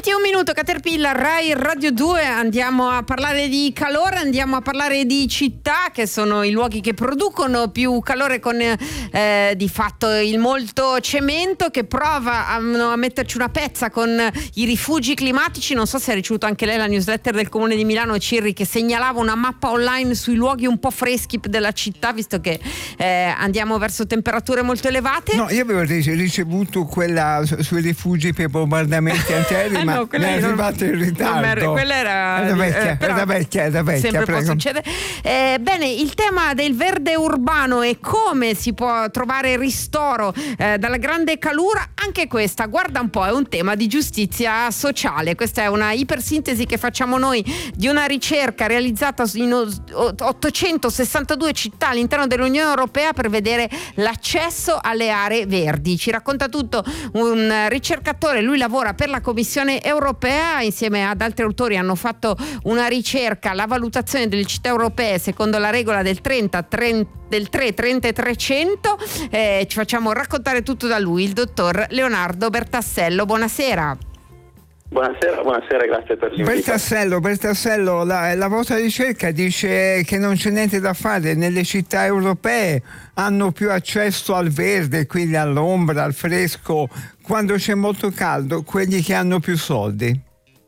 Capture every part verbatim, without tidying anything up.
Senti, un minuto, Caterpillar, Rai Radio due, andiamo a parlare di calore, andiamo a parlare di città, che sono i luoghi che producono più calore, con eh, di fatto il molto cemento, che prova a, a metterci una pezza con i rifugi climatici. Non so se ha ricevuto anche lei la newsletter del Comune di Milano, Cirri, che segnalava una mappa online sui luoghi un po' freschi della città, visto che eh, andiamo verso temperature molto elevate. No, io avevo ricevuto quella sui rifugi per bombardamenti antiaerei, ma no, mi è arrivata in ritardo. Quella era, era vecchia, eh, era vecchia, era vecchia. Sempre prego. può succedere. Eh, bene, il tema del verde urbano e come si può trovare ristoro eh, dalla grande calura, anche questa, guarda un po', è un tema di giustizia sociale. Questa è una ipersintesi che facciamo noi di una ricerca realizzata in ottocentosessantadue città all'interno dell'Unione Europea per vedere l'accesso alle aree verdi. Ci racconta tutto un ricercatore, lui lavora per la Commissione Europea, insieme ad altri autori hanno fatto una ricerca, la valutazione delle città europee secondo la regola del trenta trenta del tre trenta e trecento. Eh, ci facciamo raccontare tutto da lui, il dottor Leonardo Bertassello. Buonasera. Buonasera, buonasera, grazie per l'invito. Bertassello, Bertassello, la, la vostra ricerca dice che non c'è niente da fare, nelle città europee hanno più accesso al verde, quindi all'ombra, al fresco, quando c'è molto caldo, quelli che hanno più soldi.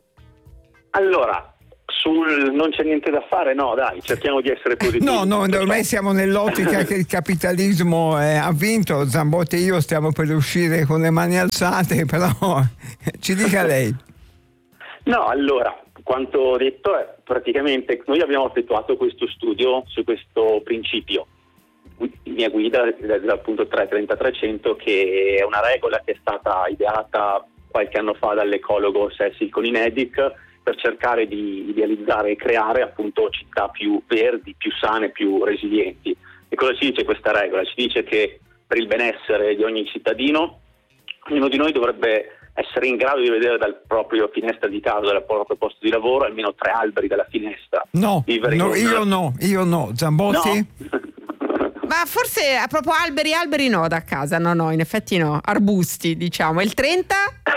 Allora, sul non c'è niente da fare, no dai, cerchiamo di essere positivi. No, no, ormai siamo nell'ottica che il capitalismo eh, ha vinto, Zambotti e io stiamo per uscire con le mani alzate, però ci dica lei. No, allora, quanto detto è praticamente noi abbiamo effettuato questo studio su questo principio, linea guida dell'appunto tre trenta trecento, che è una regola che è stata ideata qualche anno fa dall'ecologo Cecil Koninedic per cercare di idealizzare e creare appunto città più verdi, più sane, più resilienti. E cosa ci dice questa regola? Ci dice che per il benessere di ogni cittadino, ognuno di noi dovrebbe essere in grado di vedere dal proprio finestra di casa, dal proprio posto di lavoro, almeno tre alberi dalla finestra. No, no in... io no, io no. Zambotti? No. Ma forse proprio alberi, alberi no da casa, no, no, in effetti no, arbusti diciamo. Il trenta?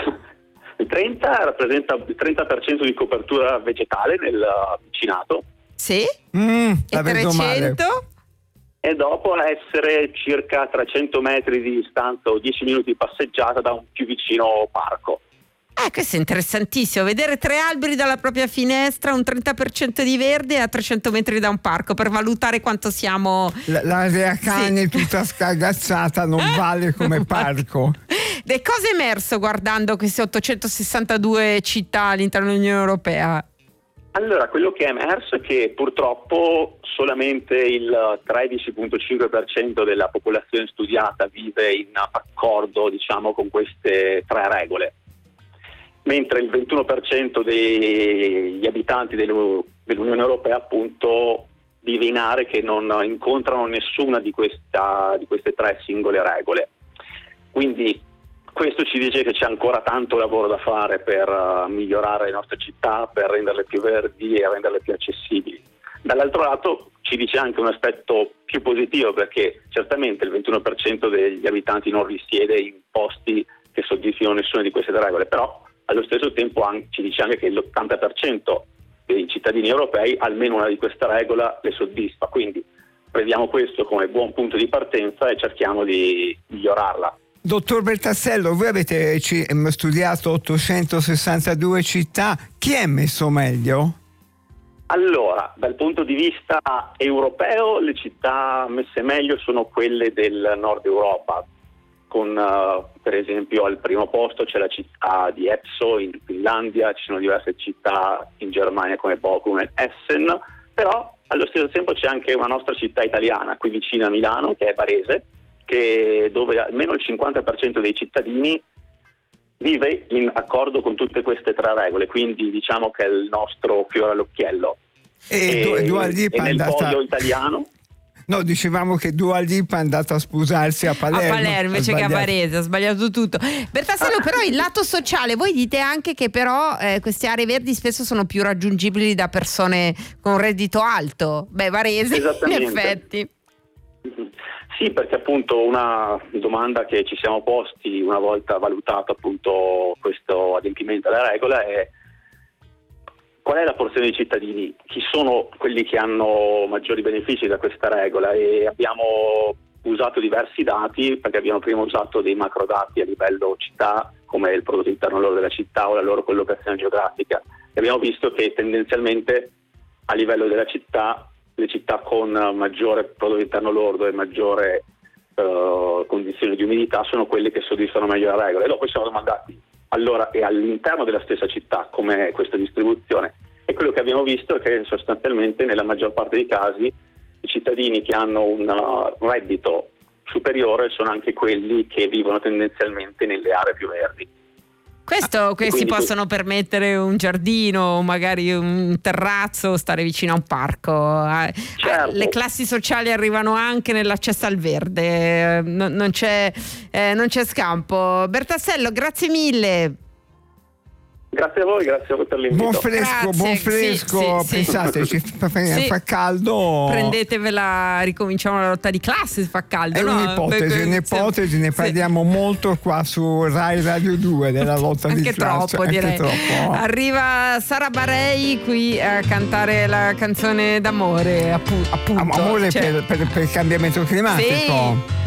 Il trenta rappresenta il trenta per cento di copertura vegetale nel vicinato. Sì? Mm, e trecento? E dopo essere circa trecento metri di distanza o dieci minuti di passeggiata da un più vicino parco. Eh, questo è interessantissimo, vedere tre alberi dalla propria finestra, un trenta per cento di verde a trecento metri da un parco, per valutare quanto siamo... La, l'area cani sì. tutta scagazzata non vale come parco. E cosa è emerso guardando queste ottocentosessantadue città all'interno dell'Unione Europea? Allora, quello che è emerso è che purtroppo solamente il tredici virgola cinque per cento della popolazione studiata vive in accordo, diciamo, con queste tre regole, mentre il ventuno per cento degli abitanti dell'Unione Europea appunto vive in aree che non incontrano nessuna di, questa, di queste tre singole regole. Quindi questo ci dice che c'è ancora tanto lavoro da fare per uh, migliorare le nostre città, per renderle più verdi e renderle più accessibili. Dall'altro lato ci dice anche un aspetto più positivo, perché certamente il ventuno per cento degli abitanti non risiede in posti che soddisfino nessuna di queste tre regole, però allo stesso tempo anche, ci dice anche che l'ottanta per cento dei cittadini europei almeno una di queste regole le soddisfa, quindi prendiamo questo come buon punto di partenza e cerchiamo di migliorarla. Dottor Bertassello, voi avete studiato ottocentosessantadue città, chi è messo meglio? Allora, dal punto di vista europeo, le città messe meglio sono quelle del nord Europa, con uh, per esempio al primo posto c'è la città di Epso in Finlandia, ci sono diverse città in Germania come Bochum e Essen, però allo stesso tempo c'è anche una nostra città italiana qui vicina a Milano, che è Varese, che dove almeno il cinquanta per cento dei cittadini vive in accordo con tutte queste tre regole, quindi diciamo che è il nostro fiore all'occhiello. E, e, Dua Lipa e nel andata... podio italiano? No, dicevamo che Dua Lipa è andata a sposarsi a Palermo. A Palermo invece che a Varese, ha sbagliato tutto. Bertassello, però il lato sociale, voi dite anche che però eh, queste aree verdi spesso sono più raggiungibili da persone con reddito alto. Beh, Varese in effetti. Sì, perché appunto una domanda che ci siamo posti una volta valutato appunto questo adempimento alla regola è: qual è la porzione dei cittadini? Chi sono quelli che hanno maggiori benefici da questa regola? E abbiamo usato diversi dati, perché abbiamo prima usato dei macrodati a livello città, come il prodotto interno lordo della città o la loro collocazione geografica, e abbiamo visto che tendenzialmente a livello della città, le città con maggiore prodotto interno lordo e maggiore uh, condizioni di umidità sono quelle che soddisfano meglio la regola. E dopo ci siamo domandati: allora, e all'interno della stessa città com'è questa distribuzione? E quello che abbiamo visto è che sostanzialmente nella maggior parte dei casi i cittadini che hanno un uh, reddito superiore sono anche quelli che vivono tendenzialmente nelle aree più verdi. Questo che si possono permettere un giardino, magari un terrazzo, stare vicino a un parco. Certo. Le classi sociali arrivano anche nell'accesso al verde, non, non c'è, eh, non c'è scampo. Bertassello, grazie mille. Grazie a voi, grazie a voi per l'invito. Buon fresco, Grazie. buon fresco, sì, pensateci, sì. fa, Sì. fa caldo. Prendetevela, ricominciamo la lotta di classe, fa caldo. È no? un'ipotesi, Perché- un'ipotesi, ne sì. parliamo molto qua su Rai Radio due della lotta di Anche classe. troppo, direi. Anche troppo. Arriva Sara Barei qui a cantare la canzone d'amore, appu- appunto. Amore Cioè- per, per, per il cambiamento climatico. Sì.